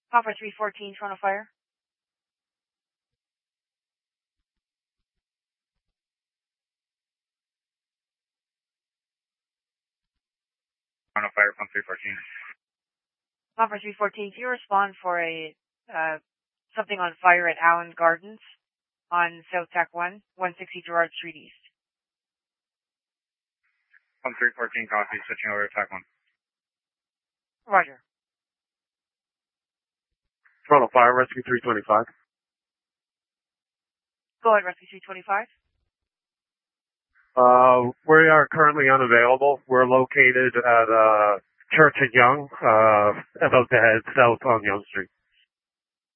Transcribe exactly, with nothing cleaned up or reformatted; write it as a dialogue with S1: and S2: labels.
S1: Alpha three fourteen, Toronto Fire.
S2: Toronto Fire from three fourteen.
S1: Alpha three fourteen, can you respond for a uh, something on fire at Allen Gardens on South Tech one, one sixty Gerrard Street East?
S2: From three fourteen, copy, switching over to Tech one.
S1: Roger.
S3: Toronto Fire, Rescue three twenty-five.
S1: Go ahead, Rescue three twenty-five.
S3: Uh, we are currently unavailable. We're located at, uh, Church and Young, uh, about to head south on Young Street.